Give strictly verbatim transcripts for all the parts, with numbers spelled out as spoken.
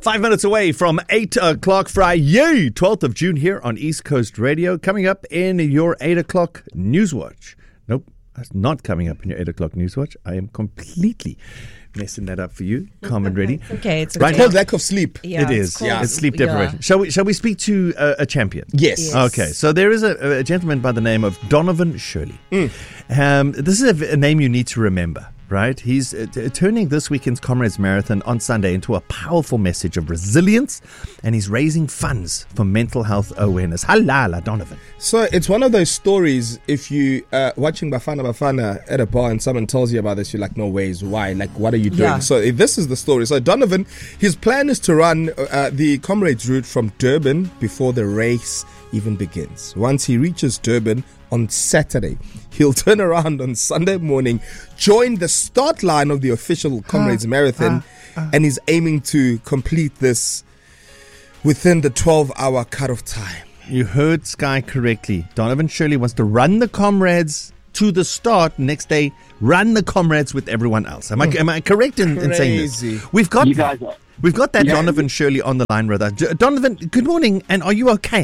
Five minutes away from eight o'clock Friday, twelfth of June here on East Coast Radio. Coming up in your eight o'clock Newswatch. Nope, that's not coming up in your eight o'clock Newswatch. I am completely messing that up for you. Calm and ready. It's okay, it's okay. Right. It's called lack of sleep. Yeah, it is. called- Yeah. It's sleep yeah. deprivation. Shall we Shall we speak to uh, a champion? Yes. Yes. Okay, so there is a, a gentleman by the name of Donovan Shirley. Mm. Um, this is a, a name you need to remember, right? He's uh, t- turning this weekend's Comrades Marathon on Sunday into a powerful message of resilience, and he's raising funds for mental health awareness. Halala, Donovan. So it's one of those stories, if you uh, watching Bafana Bafana at a bar and someone tells you about this, you're like, no ways, why? Like, what are you doing? Yeah. So if this is the story. So Donovan, his plan is to run uh, the Comrades route from Durban before the race even begins. Once he reaches Durban on Saturday, he'll turn around on Sunday morning, join the start line of the official Comrades uh, Marathon, uh, uh. and he's aiming to complete this within the twelve-hour cut-off time. You heard Sky correctly. Donovan Shirley wants to run the Comrades to the start. Next day, run the Comrades with everyone else. Am I am I correct in, in saying Crazy. this? We've got You guys are- we've got that Yeah. Donovan Shirley on the line, brother. J- Donovan, good morning, and are you okay?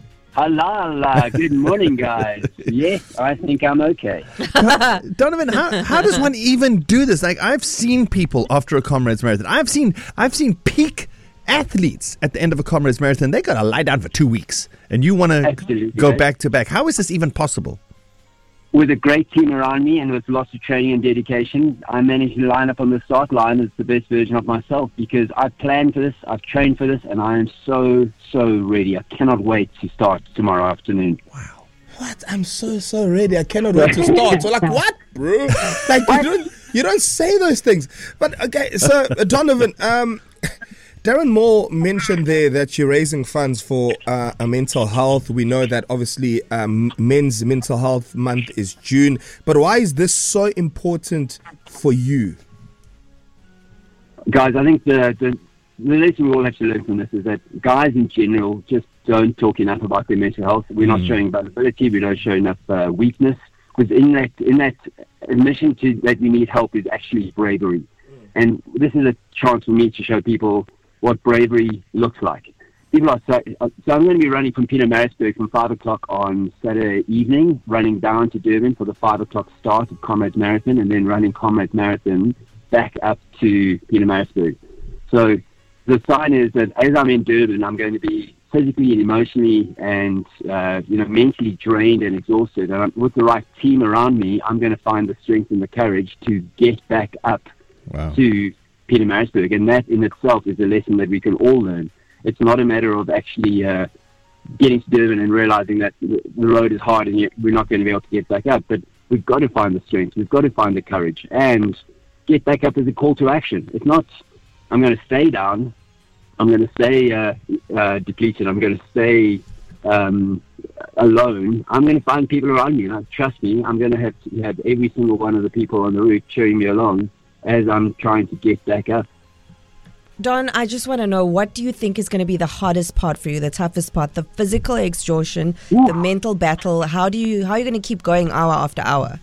Halala, good morning, guys. Yes, I think I'm okay. Donovan, how, how does one even do this? Like, I've seen people after a Comrades Marathon. I've seen I've seen peak athletes at the end of a Comrades Marathon. They got to lie down for two weeks, and you want to Absolutely, go right. back to back. How is this even possible? With a great team around me and with lots of training and dedication, I managed to line up on the start line as the best version of myself because I've planned for this, I've trained for this, and I am so, so ready. I cannot wait to start tomorrow afternoon. Wow. What? I'm so, so ready. I cannot wait to start. So like, what, bro? Like, you don't, you don't say those things. But, okay, so, uh, Donovan, um, Darren Moore mentioned there that you're raising funds for uh, a mental health. We know that, obviously, um, Men's Mental Health Month is June. But why is this so important for you? Guys, I think the, the, the lesson we all have to learn from this is that guys in general just don't talk enough about their mental health. We're not showing vulnerability. We don't show enough uh, weakness. Because in that, in that admission to that we need help is actually bravery. And this is a chance for me to show people what bravery looks like. People are so, so I'm going to be running from Pietermaritzburg from five o'clock on Saturday evening, running down to Durban for the five o'clock start of Comrades Marathon, and then running Comrades Marathon back up to Pietermaritzburg. So the sign is that as I'm in Durban, I'm going to be physically and emotionally and uh, you know mentally drained and exhausted. And with the right team around me, I'm going to find the strength and the courage to get back up Wow. to Pietermaritzburg, and that in itself is a lesson that we can all learn. It's not a matter of actually uh, getting to Durban and realizing that the the road is hard and yet we're not going to be able to get back up, but we've got to find the strength, we've got to find the courage, and get back up as a call to action. It's not, I'm going to stay down, I'm going to stay uh, uh, depleted, I'm going to stay um, alone. I'm going to find people around me, and trust me, I'm going to have to have every single one of the people on the route cheering me along as I'm trying to get back up. Don, I just want to know, what do you think is going to be the hardest part for you, the toughest part, the physical exhaustion, Ooh. the mental battle? How do you, how are you going to keep going hour after hour?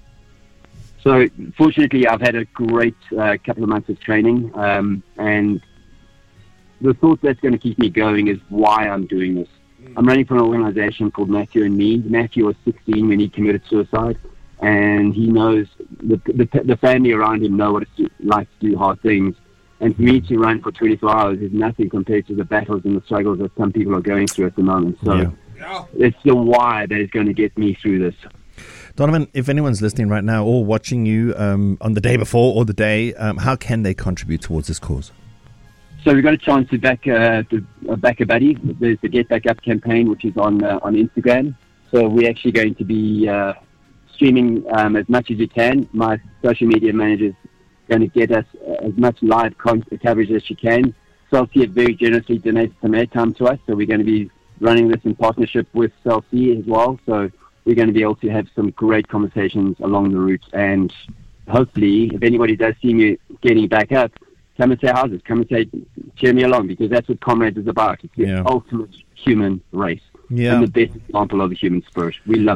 So fortunately, I've had a great uh, couple of months of training, um, and the thought that's going to keep me going is why I'm doing this. I'm running for an organization called Matthew and Me. Matthew was sixteen when he committed suicide, and he knows the the, the family around him know what it's like to do hard things. And for me to run for twenty-four hours is nothing compared to the battles and the struggles that some people are going through at the moment. So Yeah. it's the why that is going to get me through this. Donovan, if anyone's listening right now or watching you um, on the day before or the day, um, how can they contribute towards this cause? So we've got a chance to back uh, to uh, back a buddy. There's the Get Back Up campaign, which is on uh, on Instagram. So we're actually going to be uh, streaming um, as much as we can. My social media manager's going to get us as much live con- coverage as she can. Celsius have very generously donated some airtime to us, so we're going to be running this in partnership with Celsius as well. So we're going to be able to have some great conversations along the route, and hopefully, if anybody does see me getting back up, come and say houses, come and say, cheer me along, because that's what Comrades is about. It's the Yeah. ultimate human race. Yeah. And the best example of the human spirit. We love it.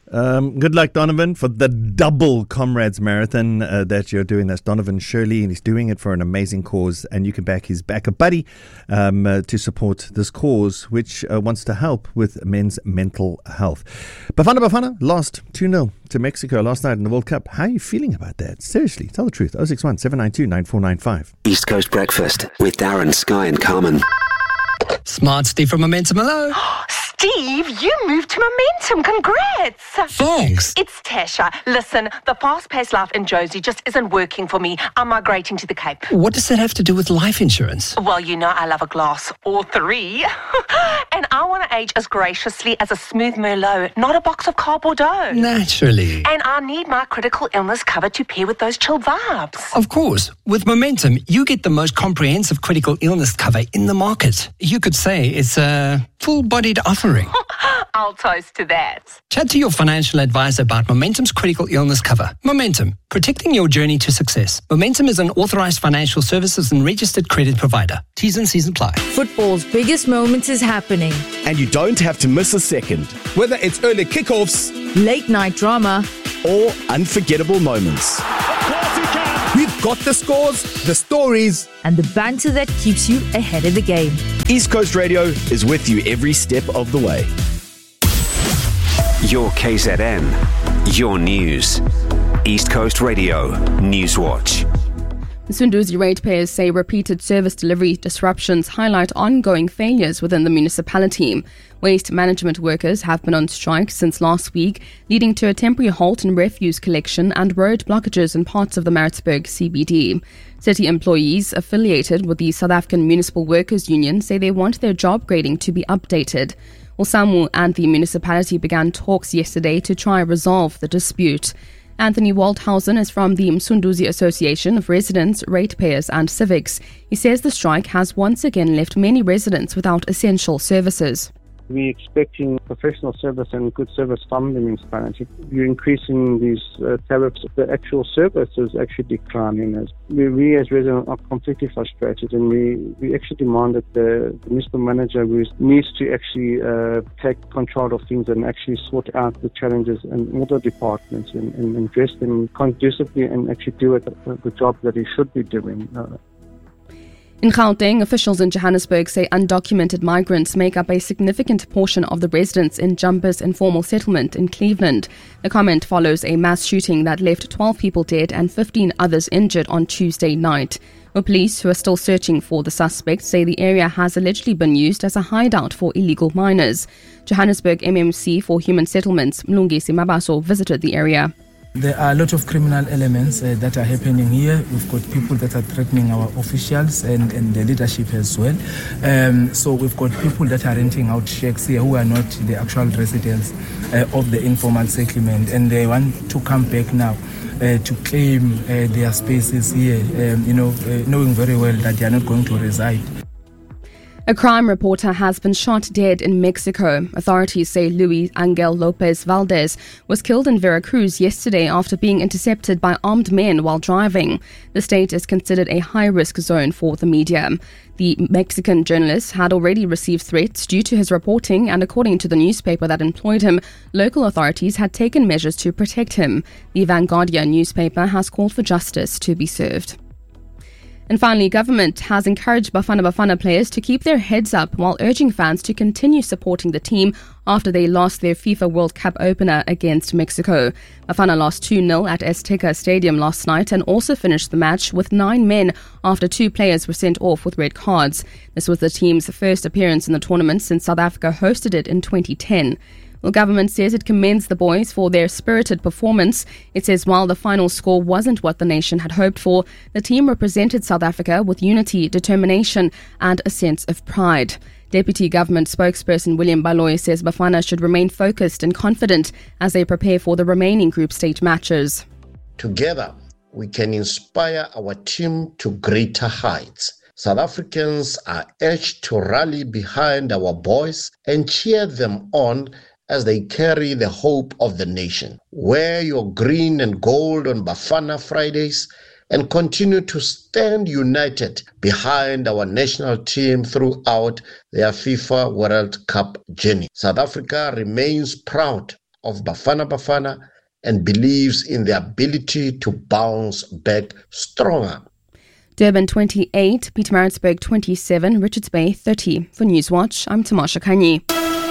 Um, good luck, Donovan, for the double Comrades Marathon uh, that you're doing. That's Donovan Shirley, and he's doing it for an amazing cause. And you can back his backer buddy um, uh, to support this cause, which uh, wants to help with men's mental health. Bafana Bafana lost two nil to Mexico last night in the World Cup. How are you feeling about that? Seriously, tell the truth. oh six one, seven nine two, nine four nine five. East Coast Breakfast with Darren, Sky and Carmen. Smart Steve from Momentum. Hello. Steve, you moved to Momentum. Congrats. Thanks. It's Tasha. Listen, the fast-paced life in Josie just isn't working for me. I'm migrating to the Cape. What does that have to do with life insurance? Well, you know I love a glass or three. And I want to age as graciously as a smooth Merlot, not a box of Car Bordeaux. Naturally. And I need my critical illness cover to pair with those chill vibes. Of course. With Momentum, you get the most comprehensive critical illness cover in the market. You could say it's a full-bodied offering. I'll toast to that. Chat to your financial advisor about Momentum's critical illness cover. Momentum, protecting your journey to success. Momentum is an authorized financial services and registered credit provider. T's and C's apply. Football's biggest moment is happening. And you don't have to miss a second. Whether it's early kickoffs, Late night drama, or unforgettable moments. we've got the scores, the stories, and the banter that keeps you ahead of the game. East Coast Radio is with you every step of the way. Your K Z N, your news. East Coast Radio, Newswatch. Msunduzi ratepayers say repeated service delivery disruptions highlight ongoing failures within the municipality. Waste management workers have been on strike since last week, leading to a temporary halt in refuse collection and road blockages in parts of the Maritzburg C B D. City employees affiliated with the South African Municipal Workers Union say they want their job grading to be updated. Ulsamu and the municipality began talks yesterday to try resolve the dispute. Anthony Waldhausen is from the Msunduzi Association of Residents, Ratepayers and Civics. He says the strike has once again left many residents without essential services. We're expecting professional service and good service from the municipality. You're increasing these uh, tariffs. The actual service is actually declining. As we, we as residents are completely frustrated, and we, we actually demand that the, the municipal manager needs to actually uh, take control of things and actually sort out the challenges in all the departments and, and address them conducively and actually do it, uh, the job that he should be doing. Uh, In Gauteng, officials in Johannesburg say undocumented migrants make up a significant portion of the residents in Jumpers informal settlement in Cleveland. The comment follows a mass shooting that left twelve people dead and fifteen others injured on Tuesday night. The police, who are still searching for the suspect, say the area has allegedly been used as a hideout for illegal miners. Johannesburg M M C for Human Settlements, Mlungisi Mabaso, visited the area. There are a lot of criminal elements uh, that are happening here. We've got people that are threatening our officials and, and the leadership as well. Um, so we've got people that are renting out shacks here who are not the actual residents uh, of the informal settlement, and they want to come back now uh, to claim uh, their spaces here, um, you know, uh, knowing very well that they are not going to reside. A crime reporter has been shot dead in Mexico. Authorities say Luis Angel Lopez Valdez was killed in Veracruz yesterday after being intercepted by armed men while driving. The state is considered a high-risk zone for the media. The Mexican journalist had already received threats due to his reporting, and according to the newspaper that employed him, local authorities had taken measures to protect him. The Vanguardia newspaper has called for justice to be served. And finally, government has encouraged Bafana Bafana players to keep their heads up while urging fans to continue supporting the team after they lost their FIFA World Cup opener against Mexico. Bafana lost two nil at Azteca Stadium last night and also finished the match with nine men after two players were sent off with red cards. This was the team's first appearance in the tournament since South Africa hosted it in twenty ten. The government says it commends the boys for their spirited performance. It says while the final score wasn't what the nation had hoped for, the team represented South Africa with unity, determination and a sense of pride. Deputy Government spokesperson William Baloyi says Bafana should remain focused and confident as they prepare for the remaining group stage matches. Together, we can inspire our team to greater heights. South Africans are urged to rally behind our boys and cheer them on as they carry the hope of the nation. Wear your green and gold on Bafana Fridays and continue to stand united behind our national team throughout their FIFA World Cup journey. South Africa remains proud of Bafana Bafana and believes in the ability to bounce back stronger. Durban twenty-eight, Pietermaritzburg twenty-seven, Richards Bay thirty. For Newswatch, I'm Tamasha Kanyi.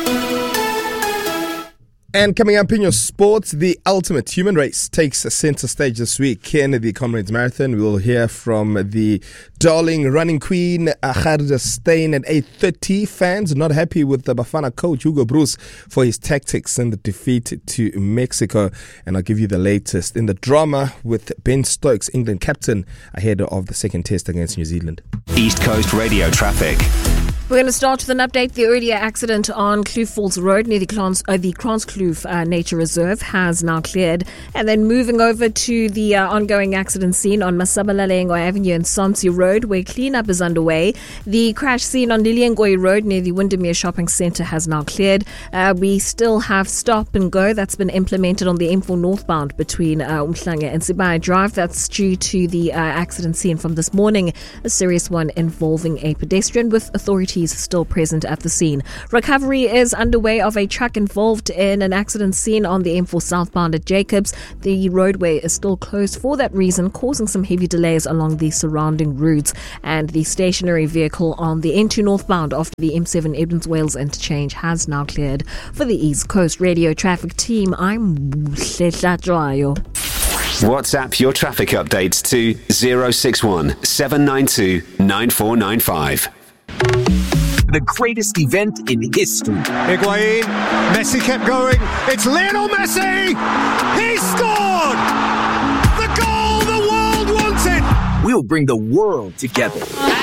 And coming up in your sports, the ultimate human race takes a center stage this week in the Comrades Marathon. We will hear from the darling running queen, Gerda Steyn, at eight thirty. Fans not happy with the Bafana coach, Hugo Broos, for his tactics and the defeat to Mexico. And I'll give you the latest in the drama with Ben Stokes, England captain, ahead of the second test against New Zealand. East Coast Radio traffic. We're going to start with an update. The earlier accident on Kloof Falls Road near the Krans, uh, the Kranskloof uh, Nature Reserve has now cleared. And then moving over to the uh, ongoing accident scene on Masabalalengo Avenue and Sansi Road, where cleanup is underway. The crash scene on Liliengoy Road near the Windermere Shopping Centre has now cleared. Uh, we still have stop and go that's been implemented on the M four northbound between uh, Umhlanga and Sibaya Drive. That's due to the uh, accident scene from this morning, a serious one involving a pedestrian, with authorities still present at the scene. Recovery is underway of a truck involved in an accident scene on the M four southbound at Jacobs. The roadway is still closed for that reason, causing some heavy delays along the surrounding routes. And the stationary vehicle on the N two northbound after the M seven Edmonds Wales interchange has now cleared. For the East Coast Radio Traffic Team, I'm Hletla Joyo. WhatsApp your traffic updates to zero six one seven nine two nine four nine five. The greatest event in history. Higuain, Messi kept going. It's Lionel Messi! He scored! The goal the world wanted! We'll bring the world together.